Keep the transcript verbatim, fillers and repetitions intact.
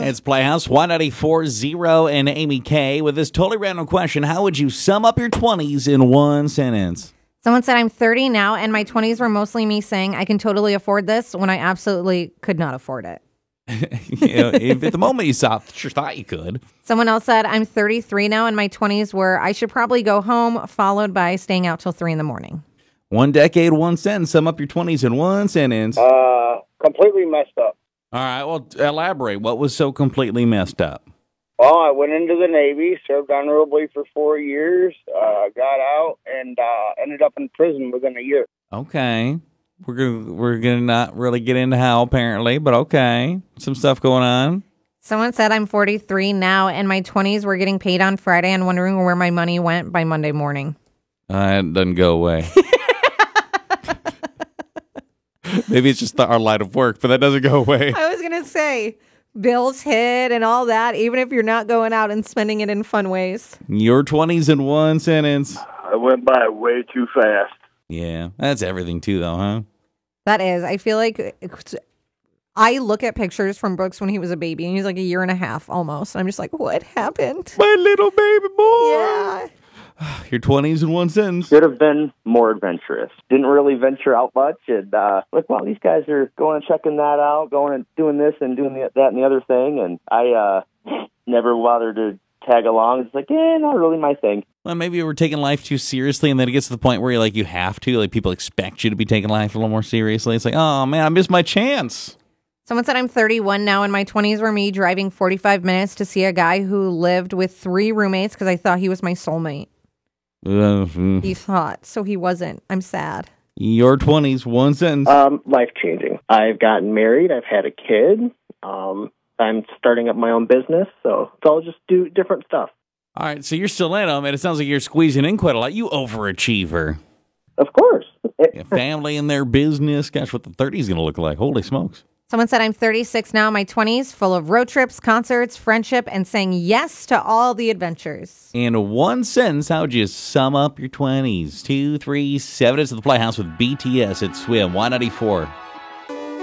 It's Playhouse one ninety-four zero and Amy K with this totally random question. How would you sum up your twenties in one sentence? Someone said I'm thirty now, and my twenties were mostly me saying I can totally afford this when I absolutely could not afford it. You know, if at the moment you saw, sure thought you could. Someone else said I'm thirty-three now, and my twenties were I should probably go home, followed by staying out till three in the morning. One decade, one sentence. Sum up your twenties in one sentence. Uh, completely messed up. All right, well, elaborate. What was so completely messed up? Well, I went into the Navy, served honorably for four years, uh, got out, and uh, ended up in prison within a year. Okay. We're gonna, we're gonna not really get into how, apparently, but okay. Some stuff going on. Someone said I'm forty-three now, and my twenties were getting paid on Friday and wondering where my money went by Monday morning. Uh, it doesn't go away. Maybe it's just the, our line of work, but that doesn't go away. I was going to say, bills hit and all that, even if you're not going out and spending it in fun ways. Your twenties in one sentence. I went by way too fast. Yeah, that's everything too, though, huh? That is. I feel like it's, I look at pictures from Brooks when he was a baby, and he's like a year and a half almost. And I'm just like, what happened? My little baby boy. Yeah. Your twenties in one sentence. Should have been more adventurous. Didn't really venture out much. And uh, like, wow, these guys are going and checking that out, going and doing this and doing the, that and the other thing. And I uh, never bothered to tag along. It's like, eh, not really my thing. Well, maybe you were taking life too seriously, and then it gets to the point where you're like, you have to. Like, people expect you to be taking life a little more seriously. It's like, oh, man, I missed my chance. Someone said I'm thirty-one now, and my twenties were me driving forty-five minutes to see a guy who lived with three roommates because I thought he was my soulmate. Uh, He thought, so he wasn't. I'm sad. Your twenties, one sentence. Um, life-changing. I've gotten married. I've had a kid. Um, I'm starting up my own business, so it's all just do different stuff. All right, so you're still in them, and it sounds like you're squeezing in quite a lot. You overachiever. Of course. Yeah, family and their business. Gosh, what the thirties going to look like. Holy smokes. Someone said I'm thirty-six now, my twenties, full of road trips, concerts, friendship, and saying yes to all the adventures. In one sentence, how would you sum up your twenties? Two, three, seven. It's at the Playhouse with B T S at Swim one ninety-four.